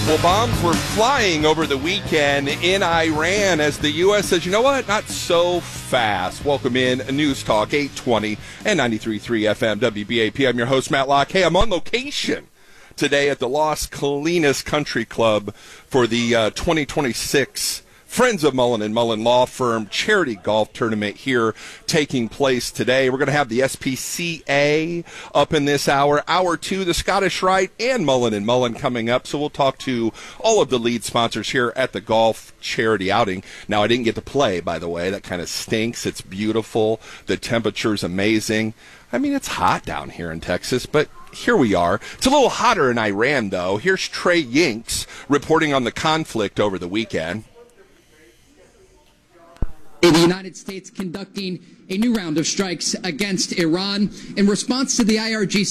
Well, bombs were flying over the weekend in Iran as the U.S. says, you know what, not so fast. Welcome in News Talk 820 and 93.3 FM WBAP. I'm your host, Matt Locke. Hey, I'm on location today at the Las Colinas Country Club for the 2026 Friends of Mullen and Mullen Law Firm charity golf tournament here taking place today. We're going to have the SPCA up in this hour. Hour 2, the Scottish Rite and Mullen and Mullen coming up. So we'll talk to all of the lead sponsors here at the golf charity outing. Now, I didn't get to play, by the way. That kind of stinks. It's beautiful. The temperature's amazing. I mean, it's hot down here in Texas, but here we are. It's a little hotter in Iran, though. Here's Trey Yinks reporting on the conflict over the weekend. The United States conducting a new round of strikes against Iran in response to the IRGC